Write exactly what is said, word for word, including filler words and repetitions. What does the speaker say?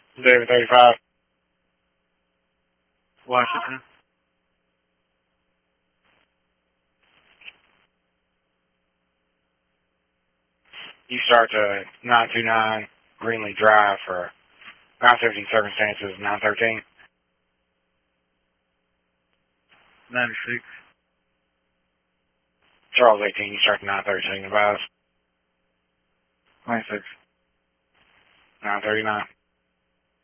David thirty-five. Washington. You start to nine two nine Greenlee Drive for nine fifty circumstances, nine thirteen. ninety-six. Charles eighteen, you start to nine thirteen, advise. twenty-six. nine thirty-nine.